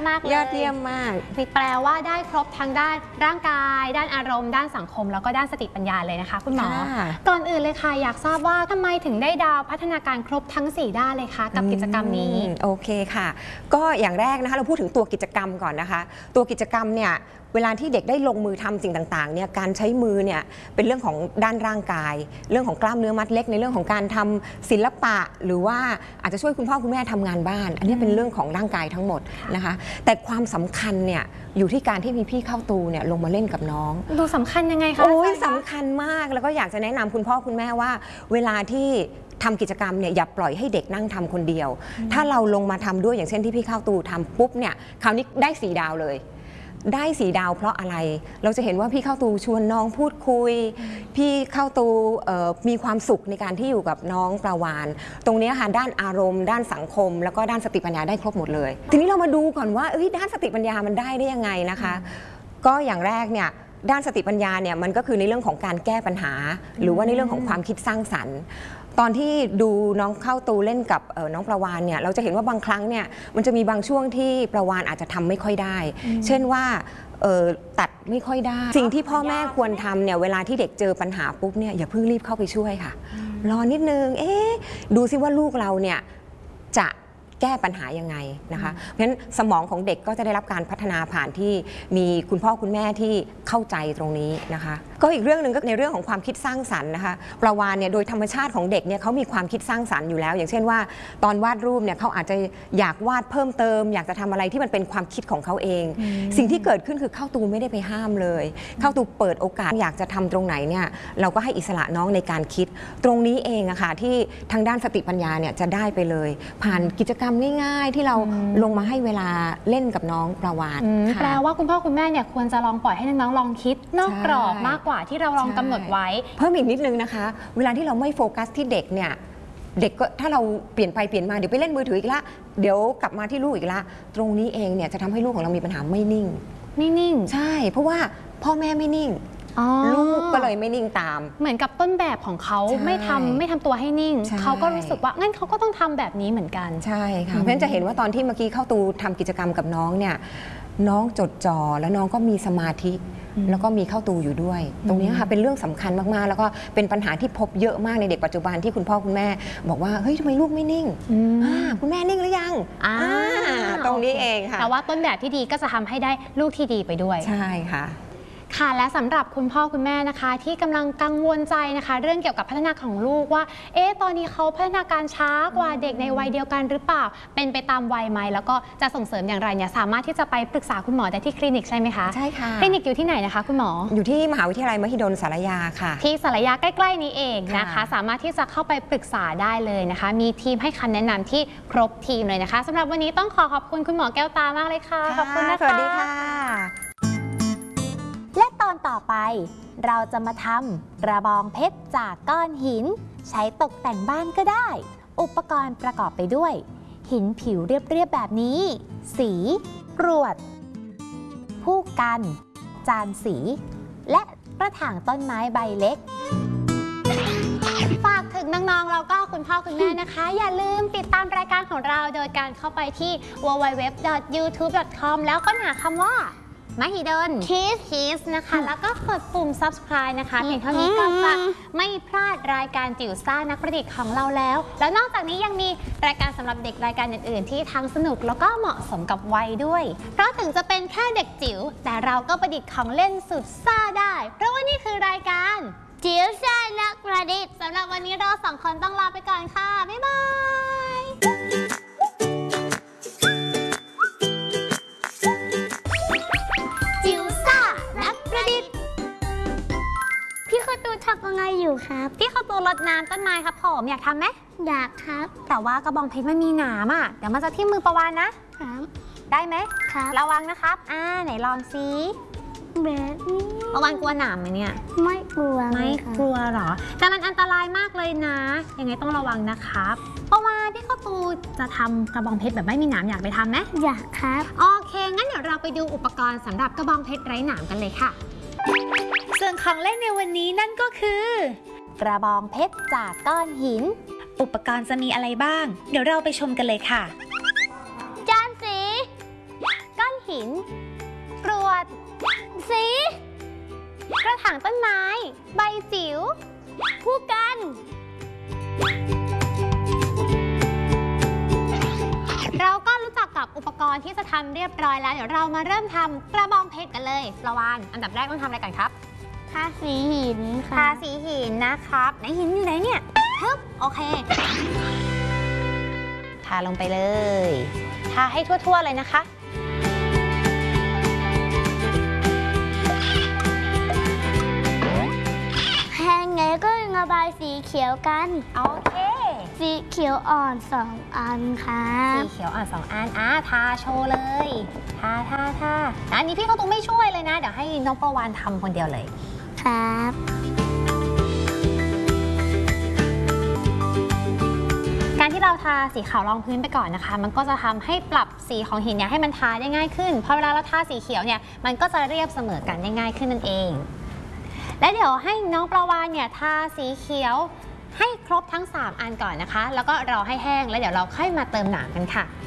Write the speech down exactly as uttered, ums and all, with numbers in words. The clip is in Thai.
มากเลยยอดเยี่ยมมากแปลว่าได้ครบทั้งด้านร่างกายด้านอารมณ์ด้านสังคมแล้วก็ด้านสติปัญญาเลยนะคะคุณหมอก่อนอื่นเลยค่ะอยากทราบว่าทำไมถึงได้ดาวพัฒนาการครบทั้งสี่ด้านเลยคะกับกิจกรรมนี้โอเคค่ะก็อย่างแรกนะคะเราพูดถึงตัวกิจกรรมก่อนนะคะตัวกิจกรรมเนี่ยเวลาที่เด็กได้ลงมือทำสิ่งต่างๆเนี่ยการใช้มือเนี่ยเป็นเรื่องของด้านร่างกายเรื่องของกล้ามเนื้อมัดเล็กในเรื่องของการทำศิลปะหรือว่าอาจจะช่วยคุณพ่อคุณแม่ทำงานบ้านอันนี้เป็นเรื่องของร่างกายทั้งหมดนะคะแต่ความสำคัญเนี่ยอยู่ที่การที่มีพี่เข้าตูเนี่ยลงมาเล่นกับน้องดูสำคัญยังไงคะโอ้ยสำคัญมากแล้วก็อยากจะแนะนำคุณพ่อคุณแม่ว่าเวลาที่ทำกิจกรรมเนี่ยอย่าปล่อยให้เด็กนั่งทำคนเดียวถ้าเราลงมาทำด้วยอย่างเช่นที่พี่เข้าตูทำปุ๊บเนี่ยคราวนี้ได้สี่ดาวเลยได้สีดาวเพราะอะไรเราจะเห็นว่าพี่เข้าตูชวนน้องพูดคุยพี่เข้าตูมีความสุขในการที่อยู่กับน้องปลาวานตรงนี้ค่ะด้านอารมณ์ด้านสังคมแล้วก็ด้านสติปัญญาได้ครบหมดเลยทีนี้เรามาดูก่อนว่าด้านสติปัญญามันได้ได้ยังไงนะคะก็อย่างแรกเนี่ยด้านสติปัญญาเนี่ยมันก็คือในเรื่องของการแก้ปัญหาหรือว่าในเรื่องของความคิดสร้างสรรค์ตอนที่ดูน้องเข้าตูเล่นกับน้องปลาวานเนี่ยเราจะเห็นว่าบางครั้งเนี่ยมันจะมีบางช่วงที่ปลาวานอาจจะทำไม่ค่อยได้เช่นว่าตัดไม่ค่อยได้สิ่งที่พ่อแม่ควรทำเนี่ยเวลาที่เด็กเจอปัญหาปุ๊บเนี่ยอย่าเพิ่งรีบเข้าไปช่วยค่ะรอนิดนึงเอ๊ะดูซิว่าลูกเราเนี่ยจะแก้ปัญหายังไงนะคะเพราะฉะนั้นสมองของเด็กก็จะได้รับการพัฒนาผ่านที่มีคุณพ่อคุณแม่ที่เข้าใจตรงนี้นะคะก็อีกเรื่องหนึ่งก็ในเรื่องของความคิดสร้างสรรค์นะคะปลาวานเนี่ยโดยธรรมชาติของเด็กเนี่ยเขามีความคิดสร้างสรรค์อยู่แล้วอย่างเช่นว่าตอนวาดรูปเนี่ยเขาอาจจะอยากวาดเพิ่มเติมอยากจะทำอะไรที่มันเป็นความคิดของเขาเองสิ่งที่เกิดขึ้นคือเข้าตูไม่ได้ไปห้ามเลยเข้าตูเปิดโอกาสอยากจะทำตรงไหนเนี่ยเราก็ให้อิสระน้องในการคิดตรงนี้เองอะค่ะที่ทางด้านสติปัญญาเนี่ยจะได้ไปเลยผ่านกิจกรรมง่ายๆที่เราลงมาให้เวลาเล่นกับน้องปลาวานแปลว่าคุณพ่อคุณแม่เนี่ยควรจะลองปล่อยให้น้องๆลองคิดนอกกรอบมากกว่าที่เราลองกำหนดไว้เพิ่มอีกนิดนึงนะคะเวลาที่เราไม่โฟกัสที่เด็กเนี่ยเด็กก็ถ้าเราเปลี่ยนไปเปลี่ยนมาเดี๋ยวไปเล่นมือถืออีกละเดี๋ยวกลับมาที่ลูกอีกละตรงนี้เองเนี่ยจะทำให้ลูกของเรามีปัญหาไม่นิ่งไม่นิ่งใช่เพราะว่าพ่อแม่ไม่นิ่งลูกก็เลยไม่นิ่งตามเหมือนกับต้นแบบของเขาไม่ทำไม่ทำตัวให้นิ่งเขาก็รู้สึกว่างั้นเขาก็ต้องทำแบบนี้เหมือนกันใช่ค่ะเพราะฉะนั้นจะเห็นว่าตอนที่เมื่อกี้เข้าตูทำกิจกรรมกับน้องเนี่ยน้องจดจ่อแล้วน้องก็มีสมาธิแล้วก็มีเข้าตูอยู่ด้วยตรงนี้ค่ะเป็นเรื่องสำคัญมากๆแล้วก็เป็นปัญหาที่พบเยอะมากในเด็กปัจจุบันที่คุณพ่อคุณแม่บอกว่าเฮ้ยทำไมลูกไม่นิ่งคุณแม่นิ่งหรือยังตรงนี้เองค่ะแต่ว่าต้นแบบที่ดีก็จะทำให้ได้ลูกที่ดีไปด้วยใช่ค่ะค่ะและสำหรับคุณพ่อคุณแม่นะคะที่กำลังกังวลใจนะคะเรื่องเกี่ยวกับพัฒนาของลูกว่าเอ๊ะตอนนี้เขาพัฒนาการช้ากว่าเด็กในวัยเดียวกันหรือเปล่าเป็นไปตามวัยไหมแล้วก็จะส่งเสริมอย่างไรเนี่ยสามารถที่จะไปปรึกษาคุณหมอได้ที่คลินิกใช่ไหมคะใช่ค่ะคลินิกอยู่ที่ไหนนะคะคุณหมออยู่ที่มหาวิทยาลัยมหิดลสารยาค่ะที่สารยาใกล้ๆนี้เองนะคะสามารถที่จะเข้าไปปรึกษาได้เลยนะคะมีทีมให้คำแนะนำที่ครบทีมเลยนะคะสำหรับวันนี้ต้องขอขอบคุณคุณหมอแก้วตามากเลยค่ะขอบคุณนะคะสวัสดีค่ะและตอนต่อไปเราจะมาทำกระบองเพชรจากก้อนหินใช้ตกแต่งบ้านก็ได้อุปกรณ์ประกอบไปด้วยหินผิวเรียบๆแบบนี้สีกรวดผู้กันจานสีและกระถางต้นไม้ใบเล็กฝากถึงน้องๆแล้วก็คุณพ่อคุณแม่นะคะ อย่าลืมติดตามรายการของเราโดยการเข้าไปที่ ดับเบิลยู ดับเบิลยู ดับเบิลยู ดอท ยูทูบ ดอท คอม แล้วก็หาคำว่ามหิดล Kids Kids นะคะแล้วก็กดปุ่ม ซับสไครบ์ นะคะเพียงเท่านี้ก็จะไม่พลาดรายการจิ๋วซ่านักประดิษฐ์ของเราแล้วแล้วนอกจากนี้ยังมีรายการสำหรับเด็กรายการอื่นๆที่ทั้งสนุกแล้วก็เหมาะสมกับวัยด้วยเพราะถึงจะเป็นแค่เด็กจิ๋วแต่เราก็ประดิษฐ์ของเล่นสุดซ่าได้เพราะว่านี่คือรายการจิ๋วซ่านักประดิษฐ์สำหรับวันนี้เราสองคนต้องลาไปก่อนค่ะบ๊ายบายทำยังไงอยู่ครับพี่เขาตูรดน้ำต้นไม้ครับผมอยากทำไหมอยากครับแต่ว่ากระบองเพชรมันมีหนามอ่ะเดี๋ยวมันจะทิ่มมือประวานนะครับได้ไหมครับระวังนะครับอ่าไหนลองซิแบบนี้ประวานกลัวหนามไหมเนี่ยไม่กลัวไม่กลัวหรอแต่มันอันตรายมากเลยนะยังไงต้องระวังนะครับประวานพี่เขาตูจะทำกระบองเพชรแบบไม่มีหนามอยากไปทำไหมอยากครับโอเคงั้นเดี๋ยวเราไปดูอุปกรณ์สำหรับกระบองเพชรไร้หนามกันเลยค่ะส่วนของเล่นในวันนี้นั่นก็คือกระบองเพชรจากก้อนหินอุปกรณ์จะมีอะไรบ้างเดี๋ยวเราไปชมกันเลยค่ะจานสีก้อนหิน กรวด สี กระถางต้นไม้ ใบจิ๋วผู้กัน เราก็รู้จักกับอุปกรณ์ที่จะทำเรียบร้อยแล้ว เดี๋ยวเรามาเริ่มทำกระบองเพชรกันเลยประวานอันดับแรกต้องทำอะไรก่อนครับทาสีหินค่ะทาสีหินนะครับไหนหินอยู่ไหนเนี่ยฮึบโอเค ทาลงไปเลย ทาให้ทั่วๆเลยนะคะแห้งไงก็ระบายสีเขียวกันโอเคสีเขียวอ่อนสองอันค่ะสีเขียวอ่ะสองอันอ่ะทาโชว์เลย ทาทาทาอันนี้พี่เขาตุ้ไม่ช่วยเลยนะ เดี๋ยวให้น้องประวานทำคนเดียวเลยครับการที่เราทาสีขาวรองพื้นไปก่อนนะคะ มันก็จะทำให้ปรับสีของหินเนี่ยให้มันทาได้ง่ายขึ้นเพราะเวลาเราทาสีเขียวเนี่ยมันก็จะเรียบเสมอกันได้ง่ายขึ้นนั่นเอง และเดี๋ยวให้น้องประวานเนี่ยทาสีเขียวให้ครบทั้งสามอันก่อนนะคะ แล้วก็รอให้แห้งแล้วเดี๋ยวเราค่อยมาเติมหนามกันค่ะ